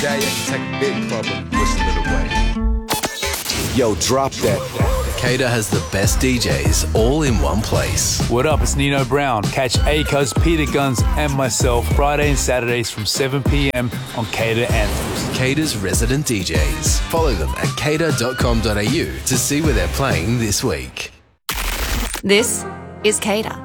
day, I can take a big problem and whistle it away. Yo, drop that. Cater has the best DJs all in one place. What up, it's Nino Brown. Catch Akos, Peter Guns and myself Friday and Saturdays from 7 p.m. on Cater Anthems. Cater's resident DJs. Follow them at cater.com.au to see where they're playing this week. This is Cater.